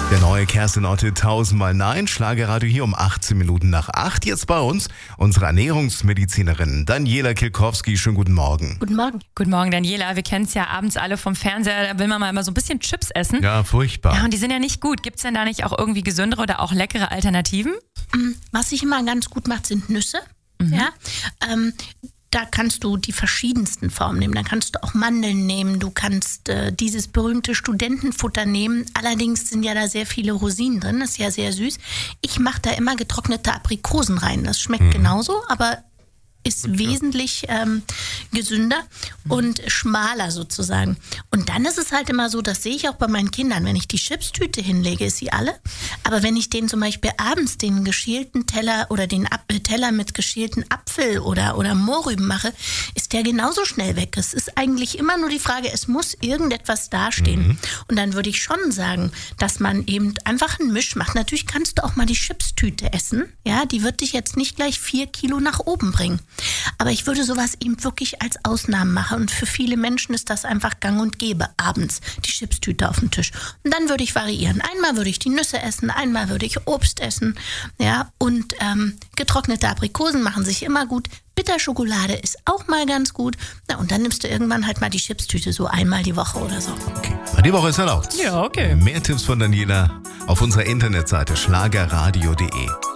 Der neue Kerstin Otte 1000-mal Nein. Schlagerradio hier um 18 Minuten nach 8. Jetzt bei uns unsere Ernährungsmedizinerin Daniela Kilkowski. Schönen guten Morgen. Guten Morgen. Guten Morgen, Daniela. Wir kennen es ja abends alle vom Fernseher. Da will man mal immer so ein bisschen Chips essen. Ja, furchtbar. Ja, und die sind ja nicht gut. Gibt es denn da nicht auch irgendwie gesündere oder auch leckere Alternativen? Was sich immer ganz gut macht, sind Nüsse. Ja? Da kannst du die verschiedensten Formen nehmen. Da kannst du auch Mandeln nehmen. Du kannst dieses berühmte Studentenfutter nehmen. Allerdings sind ja da sehr viele Rosinen drin. Das ist ja sehr süß. Ich mache da immer getrocknete Aprikosen rein. Das schmeckt genauso, aber ist wesentlich gesünder und schmaler sozusagen. Und dann ist es halt immer so, das sehe ich auch bei meinen Kindern, wenn ich die Chipstüte hinlege, ist sie alle. Aber wenn ich denen zum Beispiel abends den geschälten Teller oder den Teller mit geschälten Apfel oder Mohrrüben mache, ist der genauso schnell weg. Es ist eigentlich immer nur die Frage, es muss irgendetwas dastehen. Und dann würde ich schon sagen, dass man eben einfach einen Misch macht. Natürlich kannst du auch mal die Chipstüte essen. Ja, die wird dich jetzt nicht gleich 4 Kilo nach oben bringen. Aber ich würde sowas eben wirklich als Ausnahmen machen. Und für viele Menschen ist das einfach gang und gäbe. Abends die Chipstüte auf dem Tisch. Und dann würde ich variieren. Einmal würde ich die Nüsse essen, einmal würde ich Obst essen. Ja, und getrocknete Aprikosen machen sich immer gut. Bitterschokolade ist auch mal ganz gut. Na, und dann nimmst du irgendwann halt mal die Chipstüte so einmal die Woche oder so. Okay. Die Woche ist erlaubt. Ja, okay. Mehr Tipps von Daniela auf unserer Internetseite schlagerradio.de.